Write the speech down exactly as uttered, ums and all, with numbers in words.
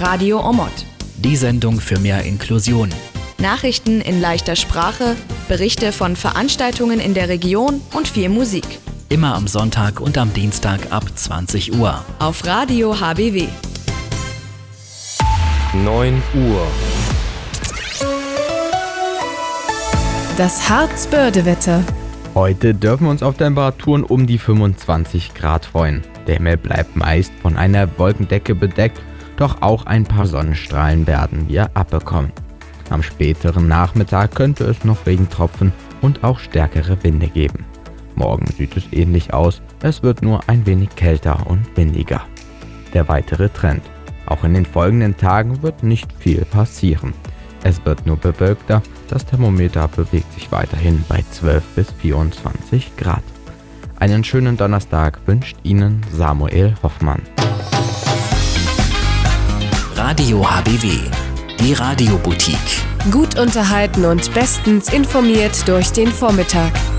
Radio Omot. Die Sendung für mehr Inklusion. Nachrichten in leichter Sprache, Berichte von Veranstaltungen in der Region und viel Musik. Immer am Sonntag und am Dienstag ab zwanzig Uhr. Auf Radio H B W. neun Uhr. Das Harzbörde-Wetter. Heute dürfen wir uns auf Temperaturen um die fünfundzwanzig Grad freuen. Der Himmel bleibt meist von einer Wolkendecke bedeckt, doch auch ein paar Sonnenstrahlen werden wir abbekommen. Am späteren Nachmittag könnte es noch Regentropfen und auch stärkere Winde geben. Morgen sieht es ähnlich aus, es wird nur ein wenig kälter und windiger. Der weitere Trend. Auch in den folgenden Tagen wird nicht viel passieren. Es wird nur bewölkter, das Thermometer bewegt sich weiterhin bei zwölf bis vierundzwanzig Grad. Einen schönen Donnerstag wünscht Ihnen Samuel Hoffmann. Radio H B W, die Radioboutique. Gut unterhalten und bestens informiert durch den Vormittag.